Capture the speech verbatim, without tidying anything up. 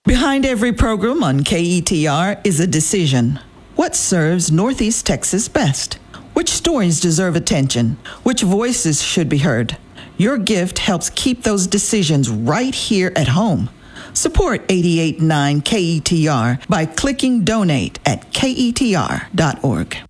Behind every program on K E T R is a decision. What serves Northeast Texas best? Which stories deserve attention? Which voices should be heard? Your gift helps keep those decisions right here at home. Support eighty-eight point nine K E T R by clicking donate at K E T R dot org.